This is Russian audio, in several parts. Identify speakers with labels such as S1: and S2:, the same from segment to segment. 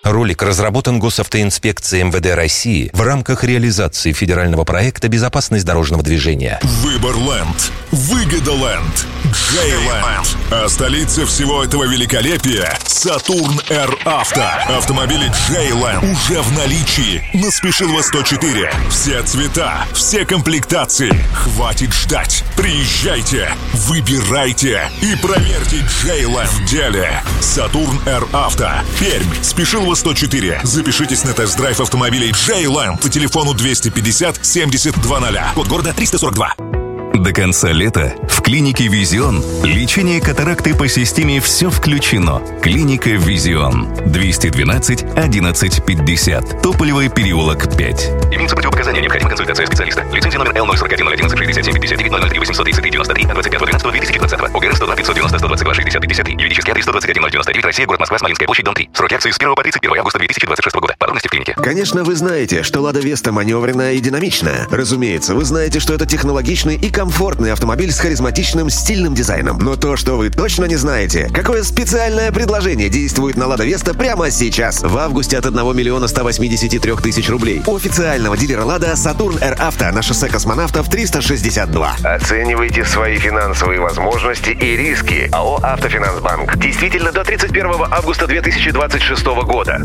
S1: Ролик разработан Госавтоинспекцией МВД России в рамках реализации федерального проекта «Безопасность дорожного движения».
S2: Выборленд. Выгодоленд. Джейленд. А столица всего этого великолепия — Сатурн-Р Авто. Автомобили Джейленд уже в наличии на Спешилова 104. Все цвета, все комплектации. Хватит ждать. Приезжайте, выбирайте и проверьте Джейленд в деле. Сатурн-Р Авто. Пермь. Спешилова 104. Запишитесь на тест-драйв автомобилей Джейленд по телефону 250 70 00. Код города 342.
S3: До конца лета в клинике «Визион» лечение катаракты по системе «Все включено». Клиника «Визион». 212 11 50. Тополевый переулок 5.
S4: Имеются противопоказания. Необходима консультация специалиста. Лицензия номер L041-011-67-59-00-389-003-833 от 25.12.2019. ОГРН 102 590 122 60 53. Юридический адрес 121-099. Россия, город Москва, Смоленская площадь, дом 3. Сроки акции с 1 по 31 августа 2026 года. Подробности в клинике.
S5: Конечно, вы знаете, что «Лада Веста» маневренная и динамичная. Разумеется, вы знаете, что это технологичный и комфортный автомобиль с харизматичным стильным дизайном. Но то, что вы точно не знаете, какое специальное предложение действует на «Лада Веста» прямо сейчас. В августе от 1 183 000 рублей. У официального дилера «Лада» «Сатурн-Р Авто» на шоссе Космонавтов 362.
S6: Оценивайте свои финансовые возможности и риски. АО «Автофинансбанк». Действительно до 31 августа 2026 года.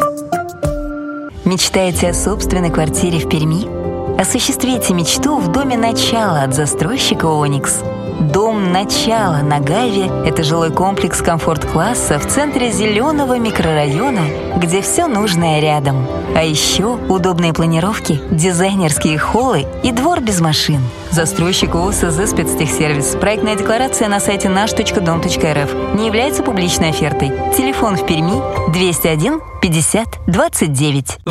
S7: Мечтаете о собственной квартире в Перми? Осуществите мечту в доме «Начало» от застройщика «Оникс». Дом «Начало» на Гайве – это жилой комплекс комфорт-класса в центре зеленого микрорайона, где все нужное рядом. А еще удобные планировки, дизайнерские холлы и двор без машин. Застройщик ОСЗ «Спецтехсервис». Проектная декларация на сайте наш.дом.рф. Не является публичной офертой. Телефон в Перми 201 50 29.